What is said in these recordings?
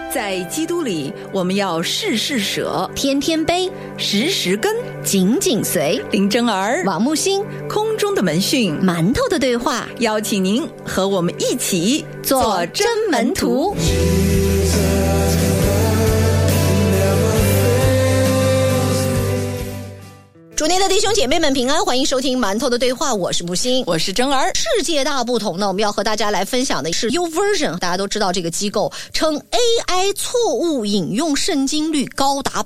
在基督里，我们要事事舍， 天天悲， 时时跟， 紧紧随。 林真儿、 王木星， 空中的门讯， 馒头的对话， 邀请您和我们一起做真门徒。主内的弟兄姐妹们平安，欢迎收听馒头的对话，我是木星， 我是真儿。 世界大不同呢，我们要和大家来分享的是 YouVersion， 大家都知道这个机构称 AI 错误引用圣经率高达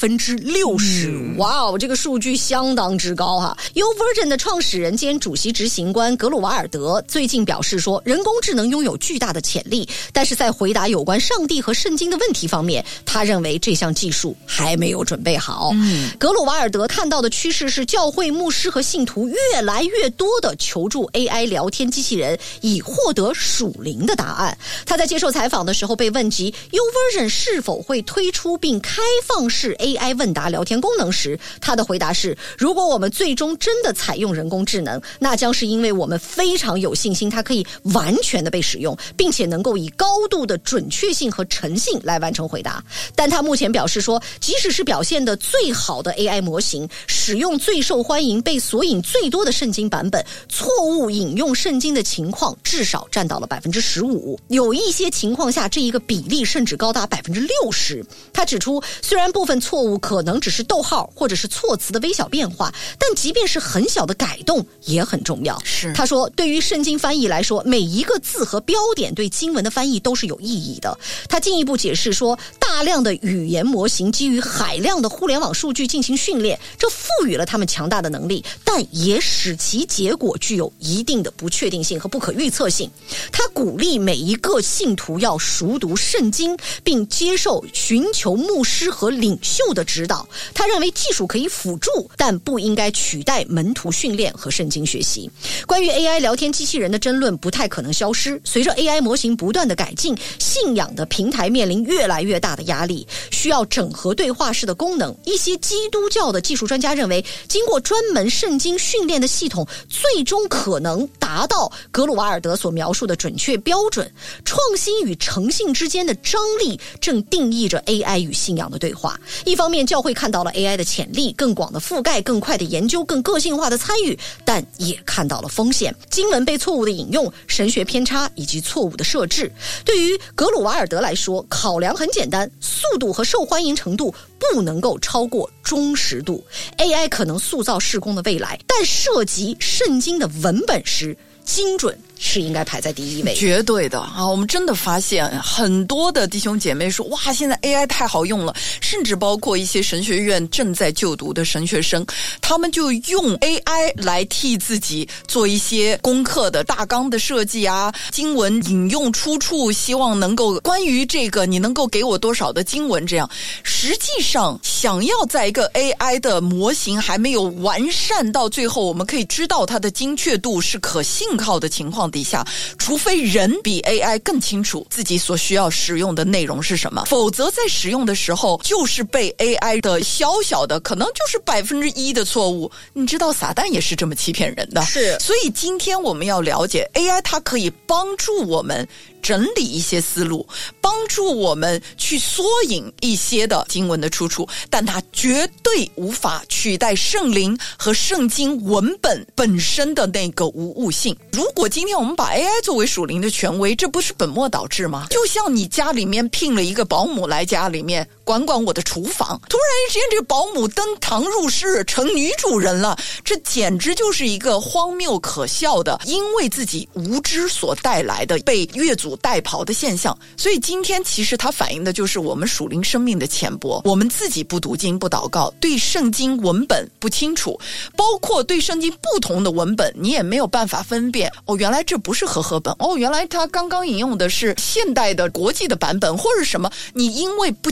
60%，哇哦，这个数据相当之高哈。YouVersion 的创始人兼主席执行官格鲁瓦尔德最近表示说，人工智能拥有巨大的潜力，但是在回答有关上帝和圣经的问题方面，他认为这项技术还没有准备好。格鲁瓦尔德看到的趋势是教会牧师和信徒越来越多的求助 AI 聊天机器人，以获得属灵的答案。他在接受采访的时候被问及 YouVersion 是否会推出并开放式 AI 问答聊天功能时，他的回答是：如果我们最终真的采用人工智能，那将是因为我们非常有信心它可以完全的被使用，并且能够以高度的准确性和诚信来完成回答。但他目前表示说，即使是表现的最好的 AI 模型，使用最受欢迎被索引最多的圣经版本，错误引用圣经的情况至少占到了 15%， 有一些情况下这一个比例甚至高达 60%。 他指出，虽然部分错误可能只是逗号或者是措辞的微小变化，但即便是很小的改动也很重要。他说，对于圣经翻译来说，每一个字和标点对经文的翻译都是有意义的。他进一步解释说，大量的语言模型基于海量的互联网数据进行训练，这赋予了他们强大的能力，但也使其结果具有一定的不确定性和不可预测性。他鼓励每一个信徒要熟读圣经，并接受寻求牧师和领袖的指导。他认为技术可以辅助，但不应该取代门徒训练和圣经学习。关于 AI 聊天机器人的争论不太可能消失，随着 AI 模型不断的改进，信仰的平台面临越来越大的压力，需要整合对话式的功能。一些基督教的技术专家认为，经过专门圣经训练的系统最终可能达到格鲁瓦尔德所描述的准确标准。创新与诚信之间的张力正定义着 AI 与信仰的对话。一方面，教会看到了 AI 的潜力，更广的覆盖，更快的研究，更个性化的参与，但也看到了风险，经文被错误的引用，神学偏差以及错误的设置。对于格鲁瓦尔德来说，考量很简单，速度和受欢迎程度不能够超过忠实度。 AI 可能塑造事工的未来，但涉及圣经的文本时，精准是应该排在第一位。 绝对的啊！我们真的发现很多的弟兄姐妹说，哇，现在 AI 太好用了，甚至包括一些神学院正在就读的神学生，他们就用 AI 来替自己做一些功课的大纲的设计啊，经文引用出处，希望能够关于这个你能够给我多少的经文，这样实际上想要在一个 AI 的模型还没有完善到最后我们可以知道它的精确度是可信靠的情况底下，除非人比 AI 更清楚自己所需要使用的内容是什么，否则在使用的时候就是被 AI 的小小的可能就是 1% 的错误。你知道撒旦也是这么欺骗人的， 是。 所以今天我们要了解 AI 它可以帮助我们整理一些思路，帮助我们去缩引一些的经文的出处，但它绝对无法取代圣灵和圣经文本本身的那个无误性。如果今天我们把 AI 作为属灵的权威，这不是本末倒置吗？就像你家里面聘了一个保姆来家里面管我的厨房，突然之间这个保姆登堂入室成女主人了，这简直就是一个荒谬可笑的因为自己无知所带来的被越俎代庖的现象。所以今天其实它反映的就是我们属灵生命的浅薄，我们自己不读经不祷告，对圣经文本不清楚，包括对圣经不同的文本你也没有办法分辨，原来这不是和合本，原来它刚刚引用的是现代的国际的版本或者什么，你因为不清楚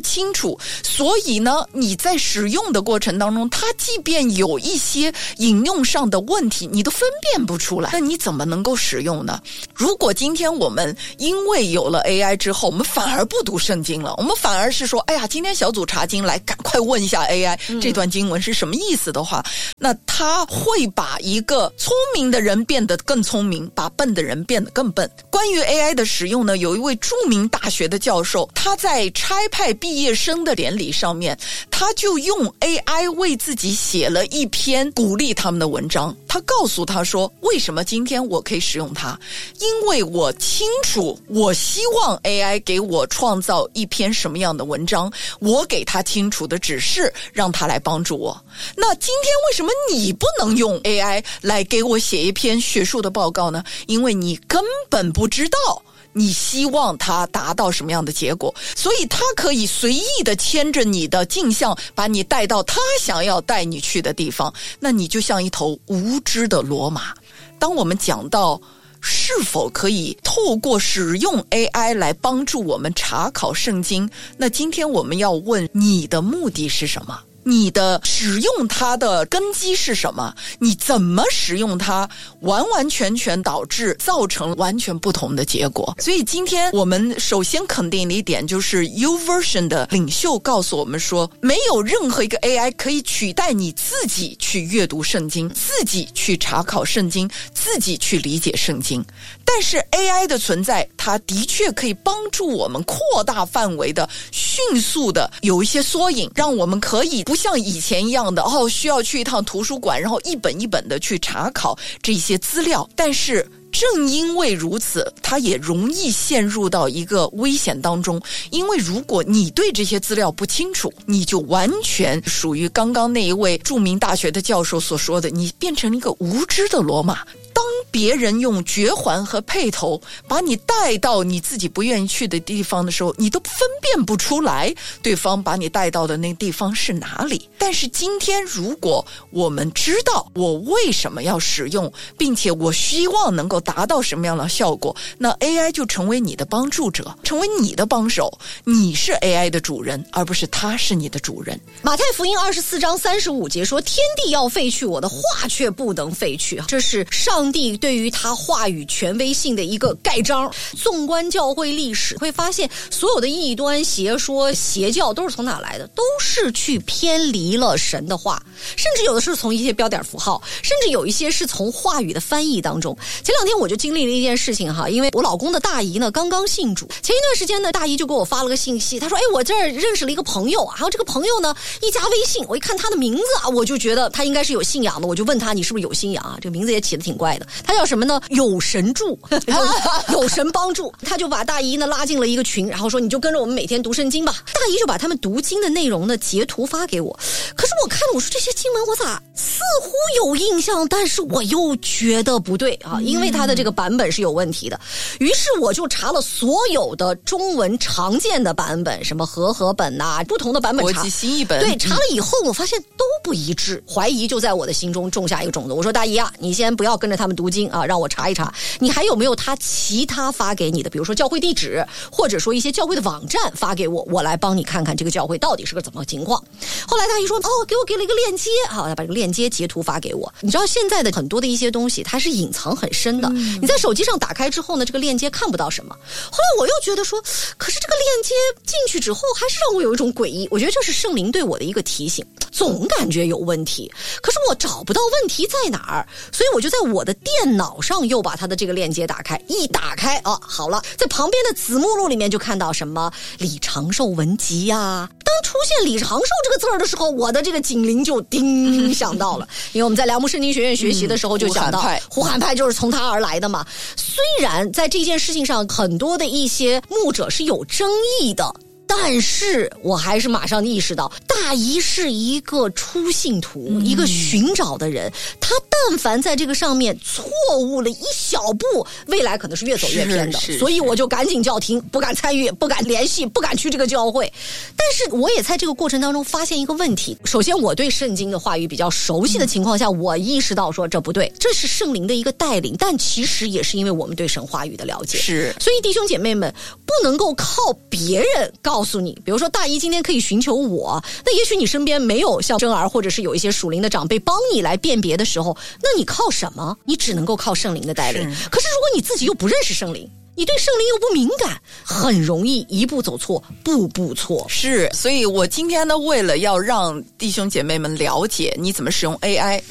楚，所以呢，你在使用的过程当中，它即便有一些引用上的问题，你都分辨不出来，那你怎么能够使用呢？如果今天我们因为有了 AI 之后，我们反而不读圣经了，我们反而是说，哎呀，今天小组查经来，赶快问一下 AI 这段经文是什么意思的话，那它会把一个聪明的人变得更聪明，把笨的人变得更笨。关于 AI 的使用呢，有一位著名大学的教授，他在差派毕业生的典礼上面，他就用 AI 为自己写了一篇鼓励他们的文章。他告诉他说，为什么今天我可以使用它？因为我清楚，我希望 AI 给我创造一篇什么样的文章，我给他清楚的指示，让他来帮助我。那今天为什么你不能用 AI 来给我写一篇学术的报告呢？因为你根本不知道你希望他达到什么样的结果，所以他可以随意的牵着你的镜像，把你带到他想要带你去的地方，那你就像一头无知的骡马。当我们讲到是否可以透过使用 AI 来帮助我们查考圣经，那今天我们要问，你的目的是什么？你的使用它的根基是什么？你怎么使用它，完完全全造成完全不同的结果。所以今天我们首先肯定的一点就是 YouVersion 的领袖告诉我们说，没有任何一个 AI 可以取代你自己去阅读圣经，自己去查考圣经，自己去理解圣经。但是 AI 的存在，它的确可以帮助我们扩大范围的、迅速的有一些缩影，让我们可以不像以前一样的需要去一趟图书馆，然后一本一本的去查考这些资料。但是正因为如此，它也容易陷入到一个危险当中，因为如果你对这些资料不清楚，你就完全属于刚刚那一位著名大学的教授所说的，你变成一个无知的骡马。当别人用绝环和配头把你带到你自己不愿意去的地方的时候，你都分辨不出来对方把你带到的那个地方是哪里。但是今天如果我们知道我为什么要使用，并且我希望能够达到什么样的效果，那 AI 就成为你的帮助者，成为你的帮手。你是 AI 的主人，而不是它是你的主人。 马太福音24章35节说，天地要废去，我的话却不能废去。这是上帝对于他话语权威性的一个盖章。纵观教会历史，会发现所有的异端、邪说、邪教都是从哪来的？都是去偏离了神的话，甚至有的是从一些标点符号，甚至有一些是从话语的翻译当中。前两天我就经历了一件事情哈，因为我老公的大姨呢刚刚信主，前一段时间呢大姨就给我发了个信息，她说我这儿认识了一个朋友，然后这个朋友呢一加微信，我一看他的名字啊，我就觉得他应该是有信仰的，我就问他，你是不是有信仰啊？这个名字也起得挺怪的，他叫什么呢？有神助有神帮助。他就把大姨呢拉进了一个群，然后说你就跟着我们每天读圣经吧。大姨就把他们读经的内容呢截图发给我，可是我看了，我说这些经文我咋似乎有印象，但是我又觉得不对啊，因为他的这个版本是有问题的。于是我就查了所有的中文常见的版本，什么和本啊，不同的版本查， 国际新译本， 对，查了以后我发现都不一致，怀疑就在我的心中种下一个种子。我说大姨啊，你先不要跟着他们读经啊，让我查一查，你还有没有他其他发给你的，比如说教会地址，或者说一些教会的网站发给我，我来帮你看看这个教会到底是个怎么情况。后来大姨说给了一个链接，好，把这个链接截图发给我。你知道现在的很多的一些东西它是隐藏很深的，你在手机上打开之后呢，这个链接看不到什么。后来我又觉得说，可是这个链接进去之后还是让我有一种诡异，我觉得这是圣灵对我的一个提醒，总感觉有问题，可是我找不到问题在哪儿，所以我就在我的电脑上又把它的这个链接打开，一打开好了，在旁边的子目录里面就看到什么李长寿文集啊。当出现李长寿这个字儿的时候，我的这个警铃就叮响到了，因为我们在良木圣经学院学习的时候就讲到胡罕派就是从他而来的嘛。虽然在这件事情上很多的一些牧者是有争议的，但是我还是马上意识到，大姨是一个初信徒，一个寻找的人，他但凡在这个上面错误了一小步，未来可能是越走越偏的。所以我就赶紧叫停，不敢参与，不敢联系，不敢去这个教会。但是我也在这个过程当中发现一个问题，首先我对圣经的话语比较熟悉的情况下，我意识到说这不对，这是圣灵的一个带领，但其实也是因为我们对神话语的了解。是，所以弟兄姐妹们不能够靠别人告告诉你，比如说大姨今天可以寻求我，那也许你身边没有像真儿或者是有一些属灵的长辈帮你来辨别的时候，那你靠什么？你只能够靠圣灵的带领。可是如果你自己又不认识圣灵，你对圣灵又不敏感，很容易一步走错，步步错。 是，所以我今天呢，为了要让弟兄姐妹们了解你怎么使用 AI，